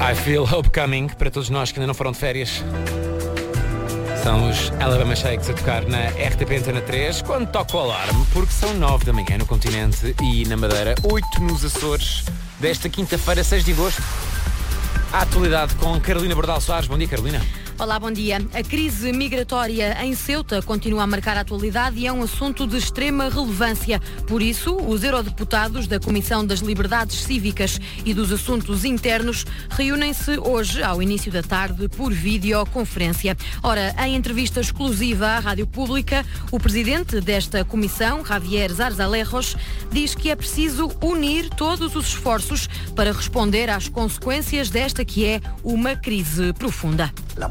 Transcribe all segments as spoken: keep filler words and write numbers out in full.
I Feel Hope Coming, para todos nós que ainda não foram de férias. São os Alabama Shakes a tocar na R T P Antena três, quando toca o alarme, porque são nove da manhã no continente e na Madeira, oito nos Açores, desta quinta-feira, seis de agosto. A atualidade com Carolina Bordal Soares. Bom dia, Carolina. Olá, bom dia. A crise migratória em Ceuta continua a marcar a atualidade e é um assunto de extrema relevância. Por isso, os eurodeputados da Comissão das Liberdades Cívicas e dos Assuntos Internos reúnem-se hoje, ao início da tarde, por videoconferência. Ora, em entrevista exclusiva à Rádio Pública, o presidente desta comissão, Javier Zarzalejos, diz que é preciso unir todos os esforços para responder às consequências desta que é uma crise profunda.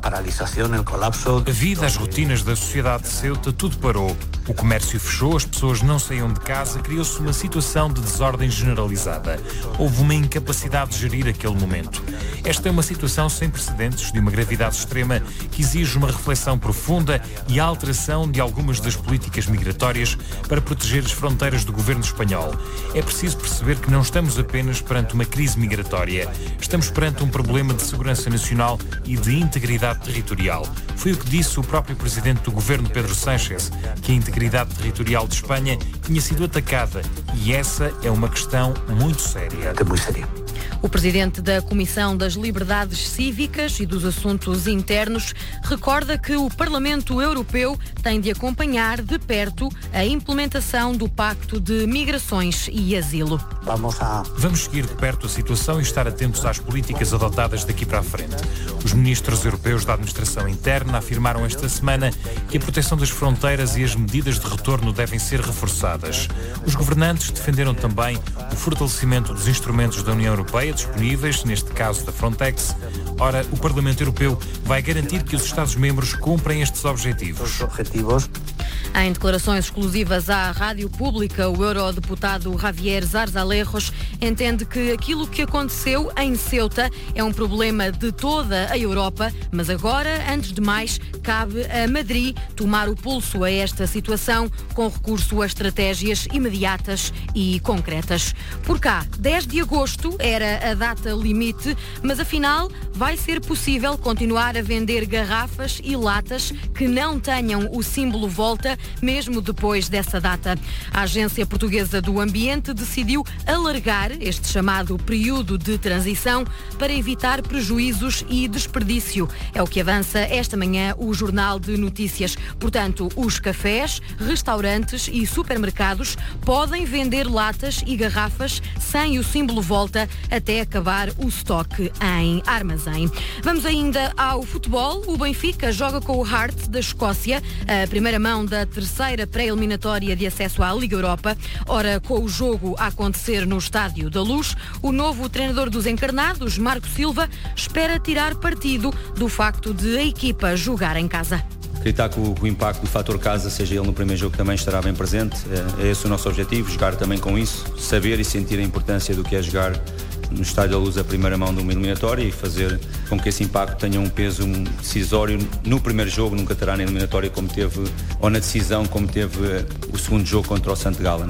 A vida, as rotinas da sociedade de Ceuta, tudo parou. O comércio fechou, as pessoas não saíam de casa, criou-se uma situação de desordem generalizada. Houve uma incapacidade de gerir aquele momento. Esta é uma situação sem precedentes, de uma gravidade extrema, que exige uma reflexão profunda e a alteração de algumas das políticas migratórias para proteger as fronteiras do governo espanhol. É preciso perceber que não estamos apenas perante uma crise migratória, estamos perante um problema de segurança nacional e de integridade territorial. Foi o que disse o próprio presidente do governo, Pedro Sánchez, que a integridade territorial de Espanha tinha sido atacada e essa é uma questão muito séria. É muito séria. O presidente da Comissão das Liberdades Cívicas e dos Assuntos Internos recorda que o Parlamento Europeu tem de acompanhar de perto a implementação do Pacto de Migrações e Asilo. Vamos, a... Vamos seguir de perto a situação e estar atentos às políticas adotadas daqui para a frente. Os ministros europeus da Administração Interna afirmaram esta semana que a proteção das fronteiras e as medidas de retorno devem ser reforçadas. Os governantes defenderam também o fortalecimento dos instrumentos da União Europeia disponíveis, neste caso da Frontex. Ora, o Parlamento Europeu vai garantir que os Estados-membros cumprem estes objetivos. Em declarações exclusivas à Rádio Pública, o eurodeputado Javier Zarzalejos entende que aquilo que aconteceu em Ceuta é um problema de toda a Europa, mas agora, antes de mais, cabe a Madrid tomar o pulso a esta situação com recurso a estratégias imediatas e concretas. Por cá, dez de agosto era a data limite, mas afinal vai ser possível continuar a vender garrafas e latas que não tenham o símbolo volta, mesmo depois dessa data. A Agência Portuguesa do Ambiente decidiu alargar este chamado período de transição para evitar prejuízos e desperdício. É o que avança esta manhã o Jornal de Notícias. Portanto, os cafés, restaurantes e supermercados podem vender latas e garrafas sem o símbolo volta até acabar o estoque em armazém. Vamos ainda ao futebol. O Benfica joga com o Hearts da Escócia, a primeira mão da terceira pré-eliminatória de acesso à Liga Europa. Ora, com o jogo a acontecer no Estádio da Luz, o novo treinador dos encarnados, Marco Silva, espera tirar partido do facto de a equipa jogar em casa. Acreditar que o, que o impacto do fator casa, seja ele no primeiro jogo, também estará bem presente. É, é esse o nosso objetivo, jogar também com isso, saber e sentir a importância do que é jogar no Estádio da Luz a primeira mão de uma eliminatória e fazer com que esse impacto tenha um peso decisório no primeiro jogo, nunca terá na eliminatória como teve, ou na decisão como teve o segundo jogo contra o Santo Gala.